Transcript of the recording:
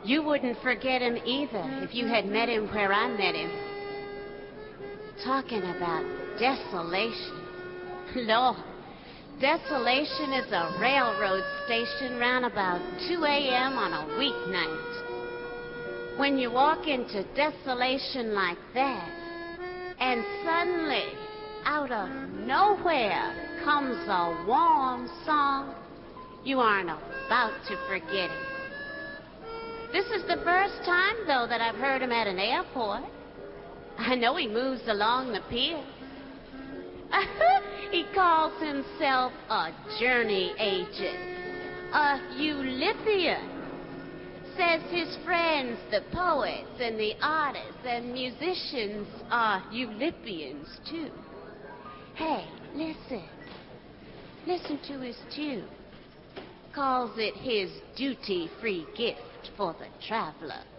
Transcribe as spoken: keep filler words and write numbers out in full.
You wouldn't forget him either if you had met him where I met him. Talking about desolation. Lord, desolation is a railroad station round about two A M on a weeknight. When you walk into desolation like that, and suddenly, out of nowhere, comes a warm song, you aren't about to forget it. This is the first time, though, that I've heard him at an airport. I know he moves along the pier. He calls himself a journey agent, a Eulipian. Says his friends, the poets and the artists and musicians, are Eulipians, too. Hey, listen. Listen to his tune. Calls it his duty-free gift for the traveler.